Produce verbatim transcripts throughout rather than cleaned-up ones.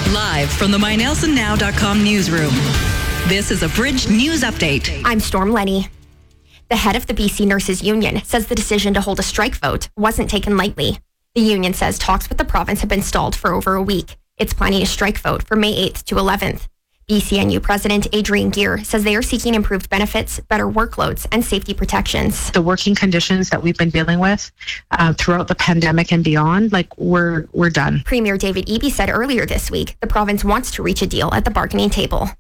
Live from the my nelson now dot com newsroom. This is a Bridge News Update. I'm Storm Lenny. The head of the B C Nurses Union says the decision to hold a strike vote wasn't taken lightly. The union says talks with the province have been stalled for over a week. It's planning a strike vote for May eighth to eleventh. B C N U President Adrienne Gear says they are seeking improved benefits, better workloads, and safety protections. The working conditions that we've been dealing with uh, throughout the pandemic and beyond, like we're we're done. Premier David Eby said earlier this week the province wants to reach a deal at the bargaining table.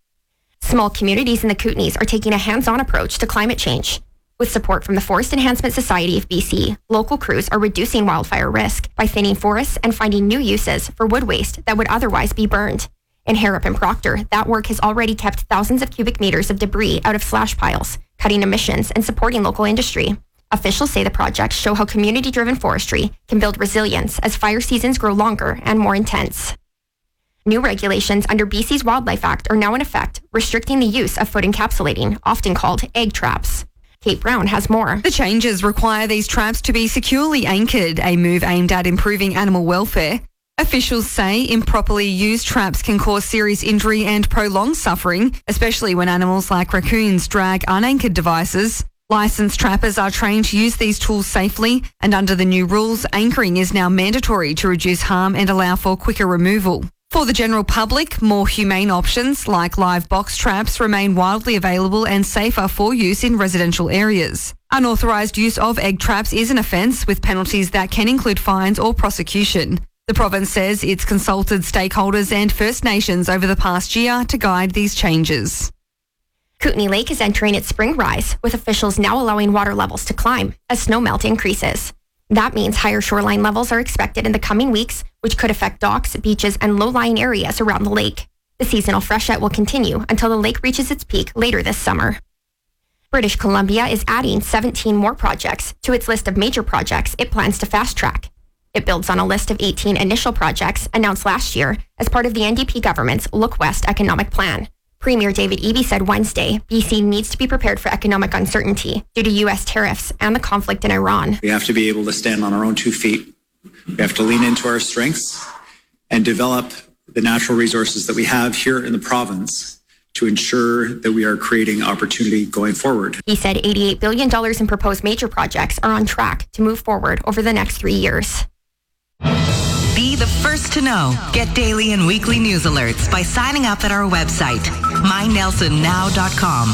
Small communities in the Kootenays are taking a hands-on approach to climate change. With support from the Forest Enhancement Society of B C, local crews are reducing wildfire risk by thinning forests and finding new uses for wood waste that would otherwise be burned. In Harrop and Proctor, that work has already kept thousands of cubic meters of debris out of slash piles, cutting emissions and supporting local industry. Officials say the projects show how community-driven forestry can build resilience as fire seasons grow longer and more intense. New regulations under B C's Wildlife Act are now in effect, restricting the use of food encapsulating, often called egg traps. Kate Brown has more. The changes require these traps to be securely anchored, a move aimed at improving animal welfare. Officials say improperly used traps can cause serious injury and prolonged suffering, especially when animals like raccoons drag unanchored devices. Licensed trappers are trained to use these tools safely, and under the new rules, anchoring is now mandatory to reduce harm and allow for quicker removal. For the general public, more humane options like live box traps remain widely available and safer for use in residential areas. Unauthorised use of egg traps is an offence with penalties that can include fines or prosecution. The province says it's consulted stakeholders and First Nations over the past year to guide these changes. Kootenay Lake is entering its spring rise, with officials now allowing water levels to climb as snowmelt increases. That means higher shoreline levels are expected in the coming weeks, which could affect docks, beaches, and low-lying areas around the lake. The seasonal freshet will continue until the lake reaches its peak later this summer. British Columbia is adding seventeen more projects to its list of major projects it plans to fast-track. It builds on a list of eighteen initial projects announced last year as part of the N D P government's Look West economic plan. Premier David Eby said Wednesday, B C needs to be prepared for economic uncertainty due to U S tariffs and the conflict in Iran. We have to be able to stand on our own two feet. We have to lean into our strengths and develop the natural resources that we have here in the province to ensure that we are creating opportunity going forward. He said eighty-eight billion dollars in proposed major projects are on track to move forward over the next three years. Be the first to know. Get daily and weekly news alerts by signing up at our website, my nelson now dot com.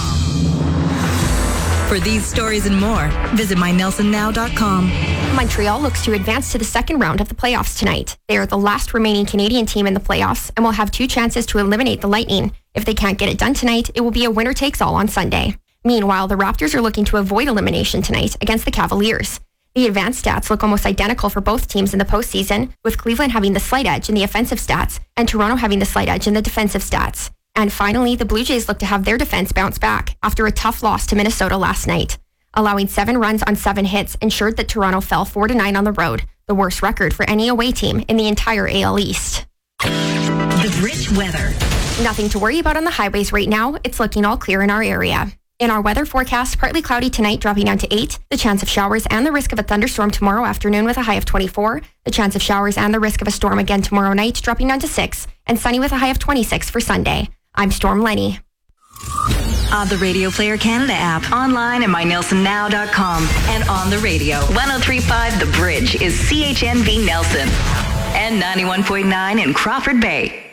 For these stories and more, visit my nelson now dot com. Montreal looks to advance to the second round of the playoffs tonight. They are the last remaining Canadian team in the playoffs and will have two chances to eliminate the Lightning. If they can't get it done tonight, it will be a winner-takes-all on Sunday. Meanwhile, the Raptors are looking to avoid elimination tonight against the Cavaliers. The advanced stats look almost identical for both teams in the postseason, with Cleveland having the slight edge in the offensive stats and Toronto having the slight edge in the defensive stats. And finally, the Blue Jays look to have their defense bounce back after a tough loss to Minnesota last night. Allowing seven runs on seven hits ensured that Toronto fell four to nine on the road, the worst record for any away team in the entire A L East. The Bridge weather. Nothing to worry about on the highways right now. It's looking all clear in our area. In our weather forecast, partly cloudy tonight, dropping down to eight. The chance of showers and the risk of a thunderstorm tomorrow afternoon with a high of twenty-four. The chance of showers and the risk of a storm again tomorrow night, dropping down to six. And sunny with a high of twenty-six for Sunday. I'm Storm Lenny. On the Radio Player Canada app, online at my nelson now dot com, and on the radio. one oh three point five The Bridge is C H N V Nelson and ninety-one point nine in Crawford Bay.